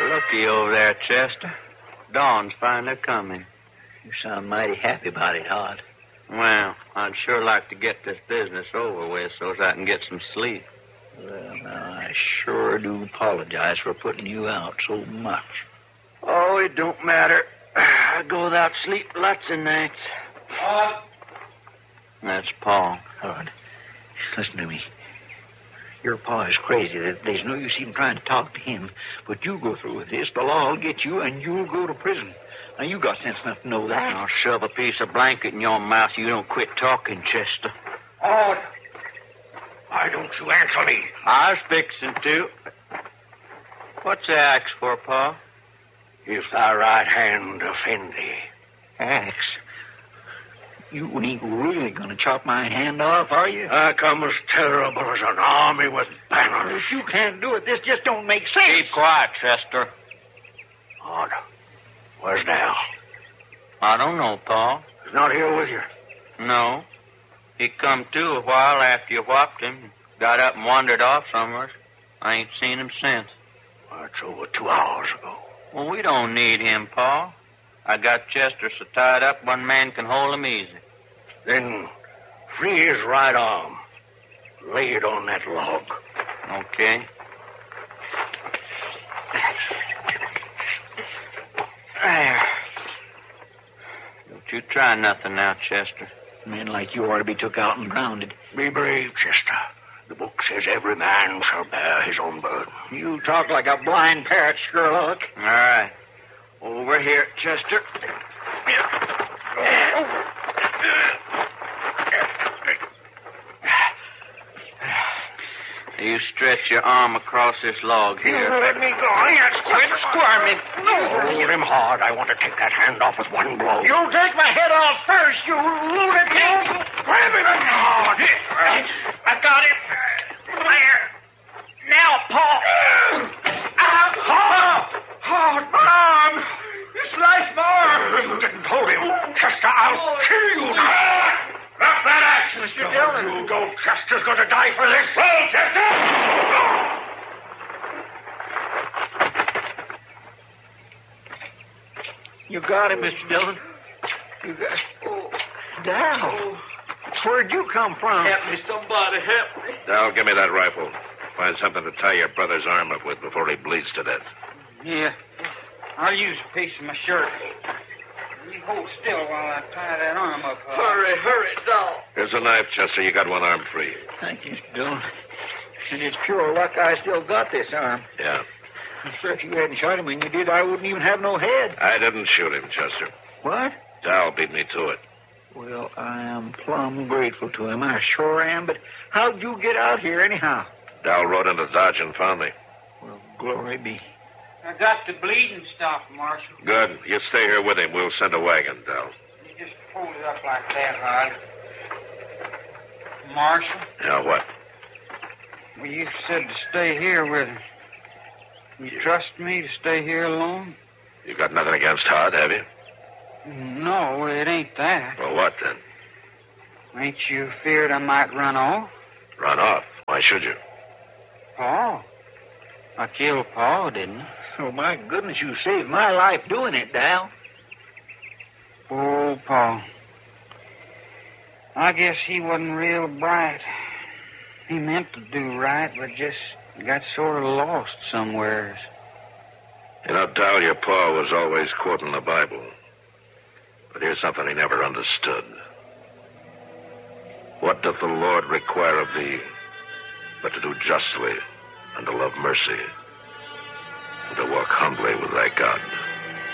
Looky over there, Chester. Dawn's finally coming. You sound mighty happy about it, Hod. Well, I'd sure like to get this business over with so as I can get some sleep. Well, now, I sure do apologize for putting you out so much. Oh, it don't matter. I go without sleep lots of nights. That's Paul. Hod, listen to me. Your pa is crazy. There's no use even trying to talk to him. But you go through with this, the law will get you, and you'll go to prison. Now, you got sense enough to know that. I'll shove a piece of blanket in your mouth so you don't quit talking, Chester. Hod, why don't you answer me? I was fixing to. What's the axe for, Pa? If thy right hand offend thee. Axe? You ain't really going to chop my hand off, are you? I come as terrible as an army with banners. If you can't do it, this just don't make sense. Keep quiet, Chester. Hod, where's Dal? I don't know, Pa. He's not here with you. No. He come to a while after you whopped him. Got up and wandered off somewhere. I ain't seen him since. That's over 2 hours ago. Well, we don't need him, Pa. I got Chester so tied up one man can hold him easy. Then free his right arm. Lay it on that log. Okay. There. Don't you try nothing now, Chester. Men like you ought to be took out and grounded. Be brave, Chester. The book says every man shall bear his own burden. You talk like a blind parrot, Sherlock. All right. Over here, Chester. You stretch your arm across this log here. Let me go. Quit squirming. Hold him hard. I want to take that hand off with one blow. You'll take my head off first, you lunatic. Grab him hard. I got him. There. Now, Paul. Hard, Mom. This life's more. You didn't hold him. Chester, I'll kill you now. Drop that axe, Mr. Dillon. You go. Chester's going to die for this. Well, Chester! You got him, Mr. Dillon. You got... Oh, Dal. Where'd you come from? Help me, somebody, help me. Dal, give me that rifle. Find something to tie your brother's arm up with before he bleeds to death. Yeah. I'll use a piece of my shirt. You hold still while I tie that arm up. Hurry, Dal. Here's a knife, Chester. You got one arm free. Thank you, Mr. Dillon. And it's pure luck I still got this arm. Yeah. I'm sure if you hadn't shot him when you did, I wouldn't even have no head. I didn't shoot him, Chester. What? Dal beat me to it. Well, I am plumb grateful to him. I sure am. But how'd you get out here anyhow? Dal rode into Dodge and found me. Well, glory be. I got the bleeding stopped, Marshal. Good. You stay here with him. We'll send a wagon, Dal. You just hold it up like that, Hod. Marshal, Yeah, what? well, you said to stay here with him. You trust me to stay here alone? You got nothing against Hod, have you? No, it ain't that. Well, what then? Ain't you feared I might run off? Run off. Why should you? Paul. I killed Paul, didn't I? Oh, my goodness, you saved my life doing it, Dal. Oh, Paul. I guess he wasn't real bright. He meant to do right, but just got sort of lost somewheres. You know, Dal, your pa was always quoting the Bible. But here's something he never understood. What doth the Lord require of thee but to do justly and to love mercy and to walk humbly with thy God?